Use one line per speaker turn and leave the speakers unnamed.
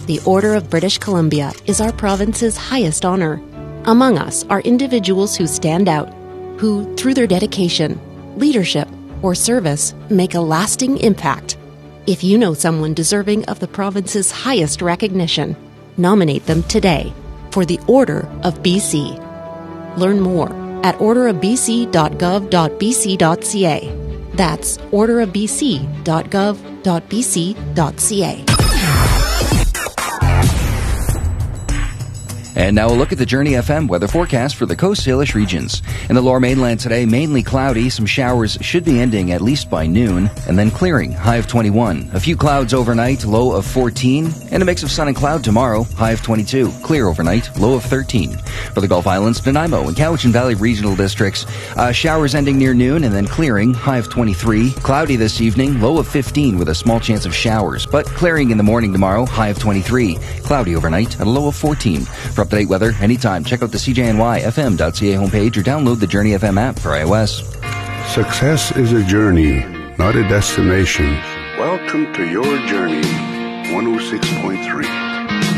The Order of British Columbia is our province's highest honor. Among us are individuals who stand out, who, through their dedication, leadership, or service, make a lasting impact. If you know someone deserving of the province's highest recognition, nominate them today for the Order of BC. Learn more at orderofbc.gov.bc.ca. That's orderofbc.gov.bc.ca.
And now a look at the Journey FM weather forecast for the Coast Salish regions. In the lower mainland today, mainly cloudy. Some showers should be ending at least by noon, and then clearing, high of 21. A few clouds overnight, low of 14. And a mix of sun and cloud tomorrow, high of 22. Clear overnight, low of 13. For the Gulf Islands, Nanaimo and Cowichan Valley regional districts, showers ending near noon and then clearing, high of 23. Cloudy this evening, low of 15 with a small chance of showers, but clearing in the morning tomorrow, high of 23. Cloudy overnight at a low of 14. For up-to-date weather anytime, check out the CJNYFM.ca homepage or download the Journey FM app for iOS.
Success is a journey, not a destination. Welcome to your journey, 106.3.